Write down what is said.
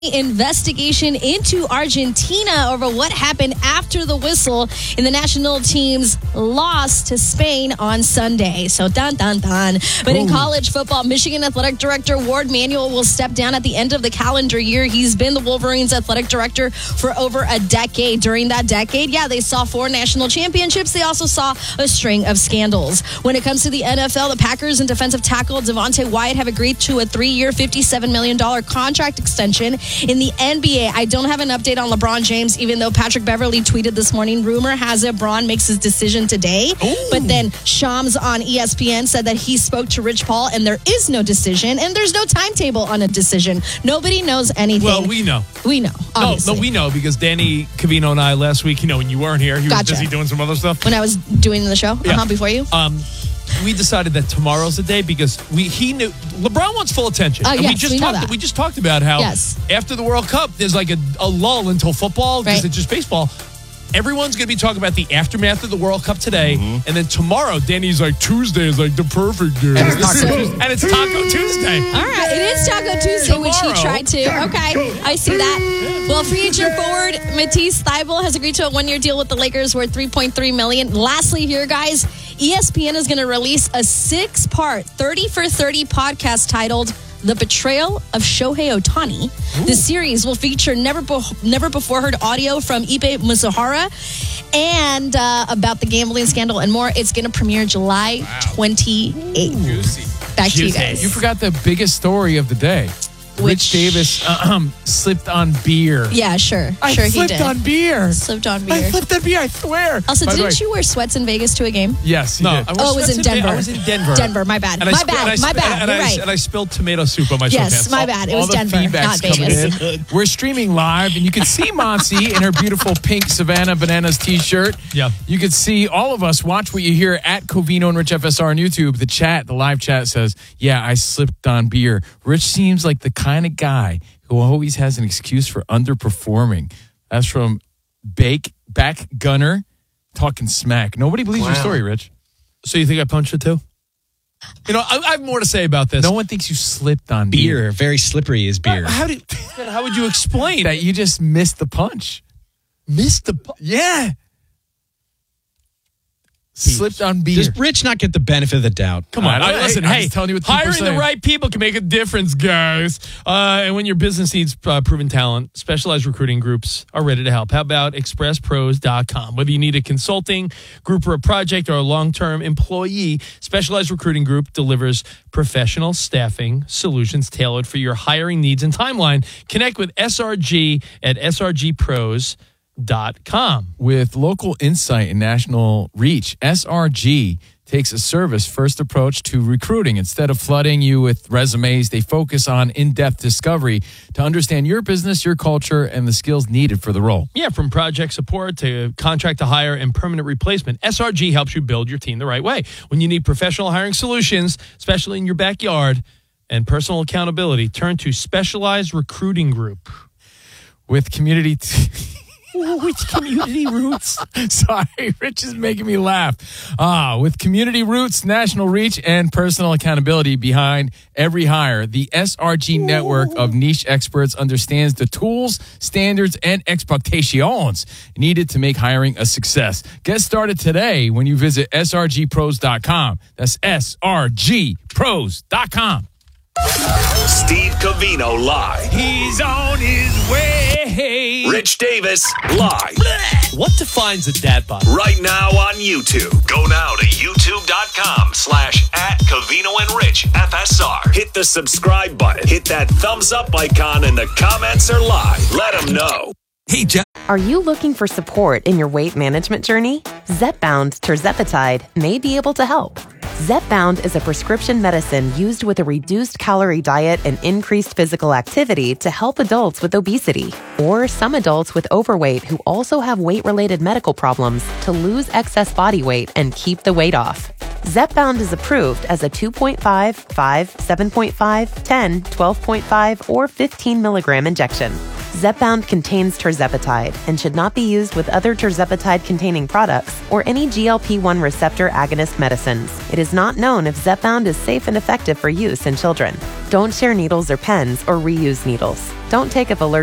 Investigation into Argentina over what happened after the whistle in the national team's loss to Spain on Sunday. So, dun, dun, dun. But in college football, Michigan Athletic Director Ward Manuel will step down at the end of the calendar year. He's been the Wolverines athletic director for over a decade. During that decade, they saw 4 national championships. They also saw a string of scandals. When it comes to the NFL, the Packers and defensive tackle Devontae Wyatt have agreed to a 3-year, $57 million contract extension. In the NBA, I don't have an update on LeBron James, even though Patrick Beverly tweeted this morning, rumor has it Bron makes his decision today. Ooh. But then Shams on ESPN said that he spoke to Rich Paul and there is no decision and there's no timetable on a decision. Nobody knows anything. Well, we know. We know, obviously. No, we know because Danny Cavino and I last week, when you weren't here, he was busy doing some other stuff. When I was doing the show before you? We decided that tomorrow's the day because he knew LeBron wants full attention. And we just talked about how after the World Cup, there's like a lull until football because it's just baseball. Everyone's going to be talking about the aftermath of the World Cup today. Mm-hmm. And then tomorrow, Danny's like, Tuesday is like the perfect day. And it's Taco Tuesday. All right. It is Taco Tuesday, which he tried to. Okay. I see that. Well, free agent forward Matisse Thybulle has agreed to a 1-year deal with the Lakers worth $3.3 million. Lastly here, guys, ESPN is going to release a 6-part 30 for 30 podcast titled The Betrayal of Shohei Ohtani. Ooh. The series will feature never before heard audio from Ibe Mizuhara and about the gambling scandal and more. It's going to premiere July 28th. Juicy. Back to you guys. You forgot the biggest story of the day. Rich Davis slipped on beer. Yeah, sure. I slipped on beer. I slipped on beer, I swear. Also, didn't you wear sweats in Vegas to a game? Yes, you did. It was in Denver. I was in Denver. Denver, my bad. My bad. You're right. And I spilled tomato soup on my sweatpants. Yes, my bad. It was Denver, not Vegas. We're streaming live, and you can see Monsi in her beautiful pink Savannah Bananas t-shirt. Yeah. You can see all of us. Watch what you hear at Covino and Rich FSR on YouTube. The live chat says, I slipped on beer. Rich seems like the kind of guy who always has an excuse for underperforming. That's from Back Gunner talking smack. Nobody believes your story, Rich. So you think I punched it too? I have more to say about this. No one thinks you slipped on beer. Very slippery is beer. How would you explain that you just missed the punch? Missed the punch? Yeah. Slipped on beer. Does Rich not get the benefit of the doubt? Come on. Listen, I'm just telling you what hiring the right people can make a difference, guys. And when your business needs proven talent, specialized recruiting groups are ready to help. How about expresspros.com? Whether you need a consulting group or a project or a long-term employee, Specialized Recruiting Group delivers professional staffing solutions tailored for your hiring needs and timeline. Connect with SRG at srgpros.com. With local insight and national reach, SRG takes a service-first approach to recruiting. Instead of flooding you with resumes, they focus on in-depth discovery to understand your business, your culture, and the skills needed for the role. Yeah, from project support to contract to hire and permanent replacement, SRG helps you build your team the right way. When you need professional hiring solutions, especially in your backyard, and personal accountability, turn to Specialized Recruiting Group. With community... Which community roots? Sorry, Rich is making me laugh. With community roots, national reach, and personal accountability behind every hire, the SRG network of niche experts understands the tools, standards, and expectations needed to make hiring a success. Get started today when you visit srgpros.com. That's srgpros.com. Steve Covino live. He's on his way. Rich Davis live. What defines a dad bod? Right now on YouTube. Go now to youtube.com/@Covino and Rich FSR. Hit the subscribe button. Hit that thumbs up icon and the comments are live. Let them know. Hey, Jeff. Are you looking for support in your weight management journey? Zepbound tirzepatide may be able to help. Zepbound is a prescription medicine used with a reduced calorie diet and increased physical activity to help adults with obesity or some adults with overweight who also have weight-related medical problems to lose excess body weight and keep the weight off. Zepbound is approved as a 2.5, 5, 7.5, 10, 12.5, or 15 milligram injection. Zepbound contains tirzepatide and should not be used with other tirzepatide-containing products or any GLP-1 receptor agonist medicines. It is not known if Zepbound is safe and effective for use in children. Don't share needles or pens or reuse needles. Don't take if allergic